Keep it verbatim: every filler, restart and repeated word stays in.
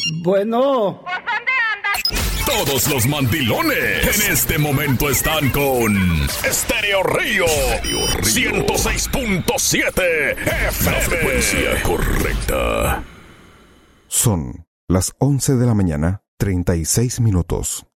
Bueno. ¿Por dónde andas? Todos los mandilones en este momento están con Estéreo Río, ciento seis punto siete F M. La frecuencia correcta. Son las once de la mañana, treinta y seis minutos.